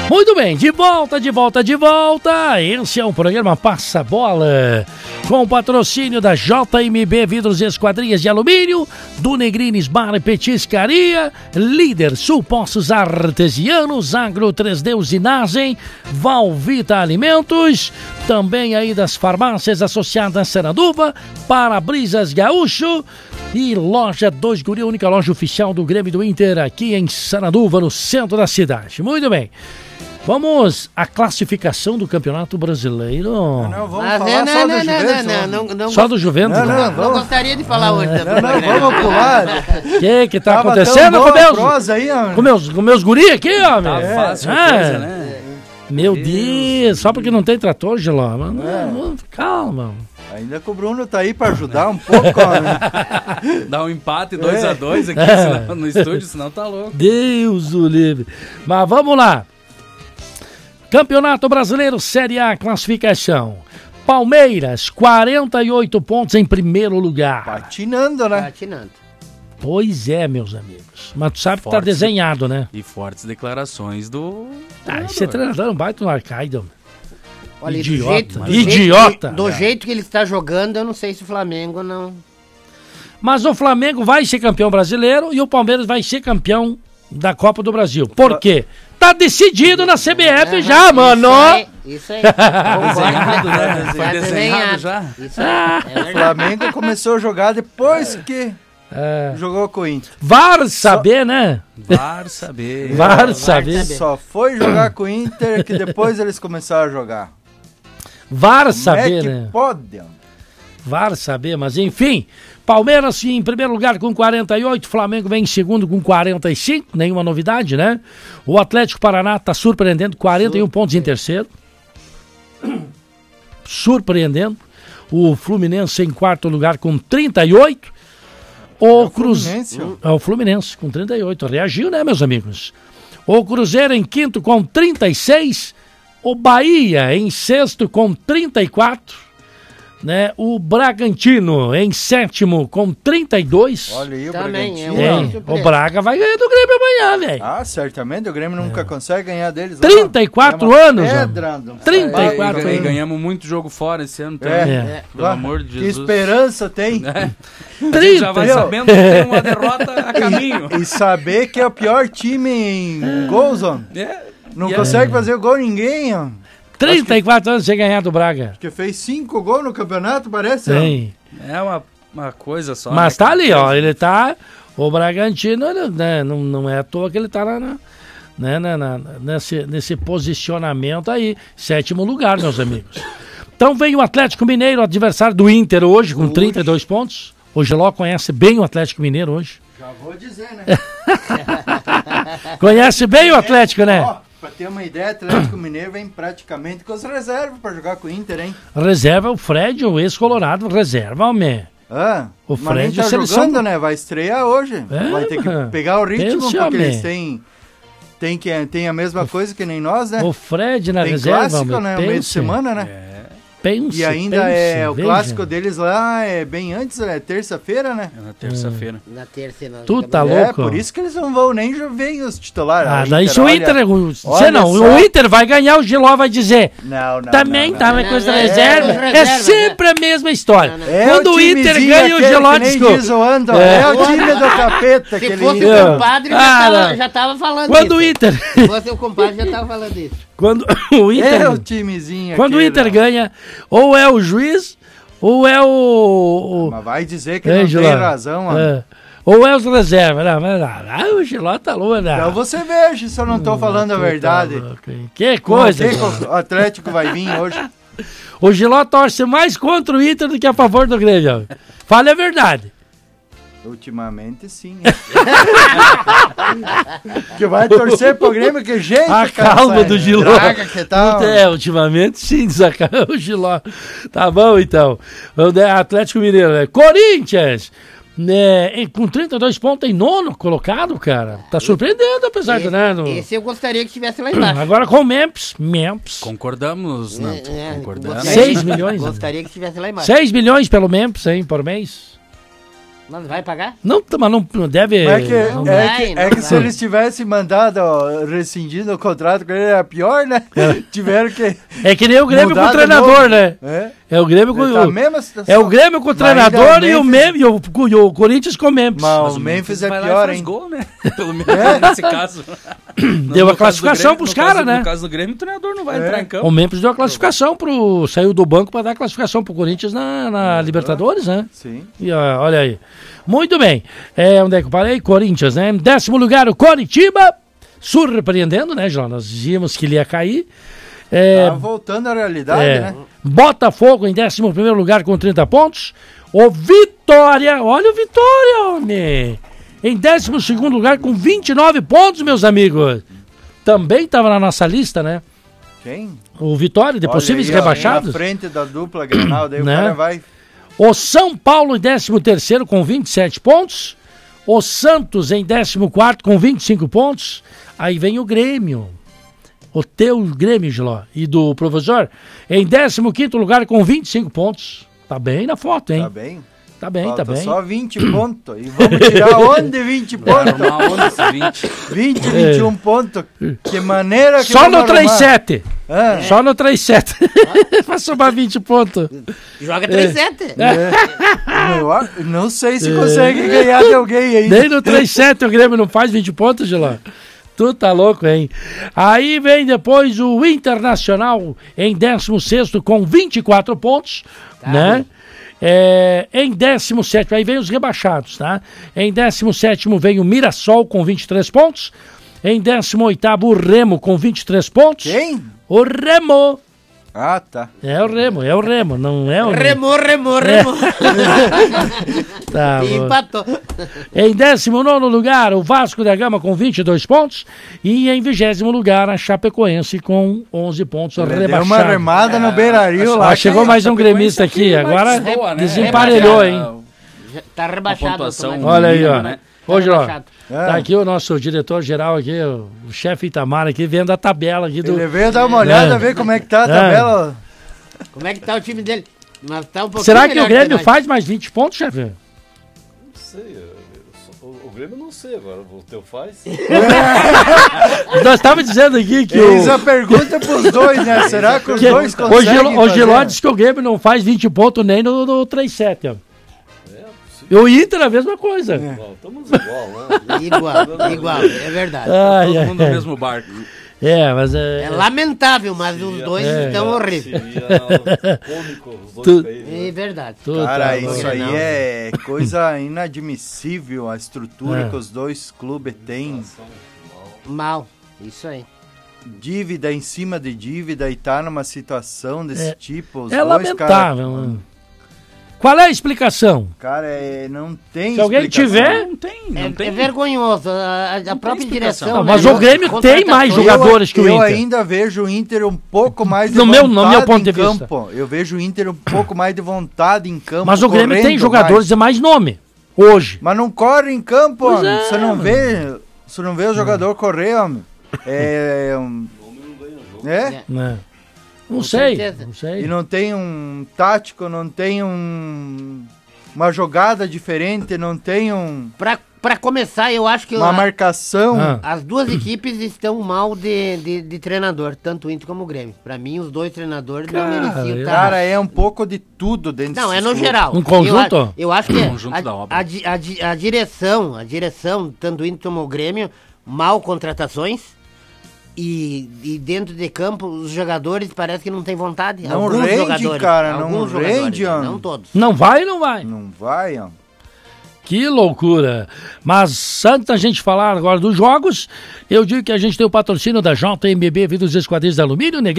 Muito bem, de volta. Esse é o programa Passa Bola, com o patrocínio da JMB Vidros e Esquadrias de Alumínio, do Negrines Bar e Petiscaria, Líder Sul Poços Artesianos, Agro 3D Usinagem, Valvita Alimentos, também aí das farmácias associadas a Saraduva, Para-Brisas Gaúcho e Loja 2 Guri, a única loja oficial do Grêmio do Inter aqui em Saraduva, no centro da cidade. Muito bem. Vamos à classificação do Campeonato Brasileiro. Não, vamos falar só do Juventus. Não, só do Juventus? Não gostaria de falar hoje. Não, vamos pular. O que tá acontecendo com meus guri aqui, homem? Tá fácil a coisa, né? Meu Deus, só porque não tem trator, Giló. Calma. Ainda que o Bruno tá aí pra ajudar um pouco, né? Dá um empate 2-2 aqui no estúdio, senão tá louco. Deus o livre. Mas vamos lá. Campeonato Brasileiro Série A, classificação. Palmeiras, 48 pontos em primeiro lugar. Patinando, né? Patinando. Pois é, meus amigos. Mas tu sabe que tá desenhado, né? E fortes declarações do... esse treinador não baita no arcaido. Olha, Idiota. Do jeito que ele está jogando, eu não sei se o Flamengo não... Mas o Flamengo vai ser campeão brasileiro e o Palmeiras vai ser campeão da Copa do Brasil. Por quê? Tá decidido na CBF já, mano. Isso aí. Desenhado, né? Foi desenhado já. Isso aí. O Flamengo começou a jogar depois que jogou com o Inter. VAR saber, né? VAR saber. VAR saber. Só foi jogar com o Inter que depois eles começaram a jogar. VAR saber, né? Pode. VAR saber, mas enfim. Palmeiras em primeiro lugar com 48, Flamengo vem em segundo com 45, nenhuma novidade, né? O Atlético Paraná está surpreendendo, 41 pontos em terceiro. Surpreendendo. O Fluminense em quarto lugar com 38. O Fluminense com 38, reagiu, né, meus amigos? O Cruzeiro em quinto com 36. O Bahia em sexto com 34. Né? O Bragantino em sétimo com 32. Olha aí o também Bragantino. O Braga vai ganhar do Grêmio amanhã, velho. Ah, certamente. O Grêmio nunca consegue ganhar deles. 34 anos. Pedra, 34 anos. E ganhamos muito jogo fora esse ano também. Pelo amor de Jesus. Que esperança tem. A gente já vai sabendo que tem uma derrota a caminho. E saber que é o pior time em gols, ó. Não consegue fazer gol ninguém, ó. 34 anos sem ganhar do Braga. Porque fez 5 gols no campeonato, parece. Sim. É uma coisa só. Mas tá ali, ó. Ele tá... O Bragantino, né, não é à toa que ele tá nesse posicionamento aí. Sétimo lugar, meus amigos. Então vem o Atlético Mineiro, adversário do Inter hoje, com 32 pontos. O Giló conhece bem o Atlético Mineiro hoje. Já vou dizer, né? Conhece bem o Atlético, né? Ó, pra ter uma ideia, Atlético Mineiro vem praticamente com as reservas pra jogar com o Inter, hein? Reserva o Fred, o ex-colorado, reserva, homem. O Fred Fred tá seleção... jogando, né? Vai estrear hoje. Vai ter que pegar o ritmo, porque eles têm a mesma coisa que nem nós, né? O Fred na tem reserva, clássico, né? No meio de semana, né? Pense, e ainda o clássico deles lá é bem antes, é terça-feira, né? É na terça-feira. Na terça, não. Tu tá louco? Por isso que eles não vão nem ver os titulares. Daí se o Inter... o Inter vai ganhar, o Giló vai dizer... Não. Também tava com as reservas. É sempre a mesma história. Quando o Inter ganha, o Giló diz que... É o time do capeta. Se fosse o compadre, já tava falando isso. Quando o Inter... Se fosse o compadre, já tava falando isso. Quando o Inter... É o timezinho. Quando o Inter ganha, ou é o juiz, ou é o... Mas vai dizer que não tem razão, mano. Ou é os reservas. Não, o Giló tá louco, né? Então você veja se eu não tô falando a verdade. Que coisa. O Atlético vai vir hoje. O Giló torce mais contra o Inter do que a favor do Grêmio. Fale a verdade. Ultimamente sim. Que vai torcer pro Grêmio, que jeito, a calma do Giló. Que tal? Ultimamente sim, o Giló. Tá bom, então. O Atlético Mineiro, né? Corinthians, né? Com 32 pontos em nono colocado, cara. Tá surpreendendo, apesar de, né? Esse eu gostaria que estivesse lá embaixo. Agora com o Memphis. Concordamos, Nato. Concordamos. 6 milhões. Gostaria que estivesse lá embaixo. 6 milhões pelo Memphis, hein, por mês. Não vai pagar? Não, mas não deve... É que se eles tivessem mandado, rescindindo o contrato com ele, era pior, né? Tiveram que... É que nem o Grêmio com o treinador, né? É o Grêmio com o Grêmio com o treinador e o Corinthians com o Memphis. Mas o Memphis é pior, hein? Gol, né? Pelo menos nesse caso. Deu a classificação pros caras, né? No caso do Grêmio, o treinador não vai entrar em campo. O Memphis deu a classificação saiu do banco para dar a classificação pro Corinthians na Libertadores, né? Sim. E olha aí. Muito bem. Onde é que eu parei? Corinthians, né? Em 10º lugar, o Coritiba. Surpreendendo, né, João? Nós dizíamos que ele ia cair. Tá voltando à realidade, né? Botafogo em 11º lugar com 30 pontos. O Vitória, olha o Vitória, homem! Em 12º lugar com 29 pontos, meus amigos. Também estava na nossa lista, né? Quem? O Vitória, de possíveis rebaixados. Na frente da dupla Grenal, daí né? O cara vai... O São Paulo em 13º com 27 pontos. O Santos em 14º com 25 pontos. Aí vem o Grêmio. O teu Grêmio, Giló, e do professor, em 15º lugar com 25 pontos. Tá bem na foto, hein? Tá bem. Tá bem, falta tá bem. Só 20 pontos. E vamos tirar onde 20 pontos? 20, 21 pontos. Que maneira que só no 3-7. Só no 3-7. Vai somar 20 pontos. Joga 3-7. Não sei se consegue ganhar de alguém aí. Nem no 3-7 o Grêmio não faz 20 pontos, Giló. Tu tá louco, hein? Aí vem depois o Internacional em 16º com 24 pontos, né? Em 17º, aí vem os rebaixados, tá? Em 17º vem o Mirassol com 23 pontos. Em 18º o Remo com 23 pontos. Quem? O Remo. Ah, tá. É o Remo, não é o... Remo. Tá, empatou. Em 19º lugar, o Vasco da Gama com 22 pontos. E em 20º lugar, a Chapecoense com 11 pontos rebaixado. Deu uma remada no Beira-Rio lá. Chegou mais um gremista aqui, agora desemparelhou, hein? Tá rebaixado. Olha aí, ó. Hoje, ó. Tá aqui o nosso diretor-geral aqui, o chefe Itamar aqui, vendo a tabela aqui do... Ele veio dar uma olhada, ver como é que tá a tabela. Como é que tá o time dele? Mas tá um será que o Grêmio faz mais 20 pontos, chefe? Não sei, o Grêmio não sei agora, o teu faz. Nós estávamos dizendo aqui que Eis a pergunta pros dois, né? Será que os dois conseguem O Giló disse que o Grêmio não faz 20 pontos nem no 3-7, ó. E o Inter a mesma coisa. Estamos igual, né? Igual, é verdade. Todo mundo no mesmo barco. Mas é lamentável, mas os dois estão horríveis. Seria cômico os dois feios, né? É verdade. Cara, isso aí é coisa inadmissível, a estrutura que os dois clubes têm. Mal, isso aí. Dívida em cima de dívida e tá numa situação desse tipo. Os é dois, lamentável, mano. Qual é a explicação? Cara, não tem se alguém tiver, não tem. É vergonhoso. A própria direção. Não, mas o Grêmio tem mais jogadores que o Inter. Eu ainda vejo o Inter um pouco mais de no vontade meu ponto de em vista. campo. Eu vejo o Inter um pouco mais de vontade em campo. Mas o Grêmio tem jogadores de mais nome hoje. Mas não corre em campo, pois homem. Você não vê o jogador correr, homem. Não sei. E não tem um tático, não tem uma jogada diferente, não tem Pra começar, eu acho que... uma marcação. As duas equipes estão mal de treinador, tanto o Inter como o Grêmio. Pra mim, os dois treinadores não mereciam estar... Cara, é um pouco de tudo dentro Não, é no geral. Um conjunto? Eu acho que conjunto da obra. A direção, tanto o Inter como o Grêmio, mal contratações. E dentro de campo, os jogadores parece que não tem vontade. Não alguns rende, jogadores, cara, alguns não rende, não todos. Não vai ou não vai? Não vai, ó. Que loucura. Mas antes da gente falar agora dos jogos, eu digo que a gente tem o patrocínio da JMB Vidros e Esquadrias de Alumínio,